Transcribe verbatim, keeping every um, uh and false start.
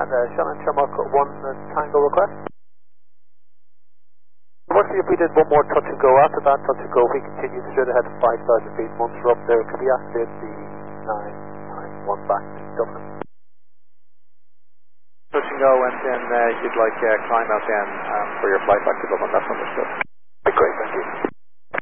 uh, Shannon Shamrock one uh, Tango request. What if we did one more touch and go? After that touch and go, we continue straight ahead to five thousand feet. Once we're up there, can we activate the nine nine one back to Dublin? Touch and go, and then uh, you'd like uh, climb out then um, for your flight back to Dublin. That's understood. Great.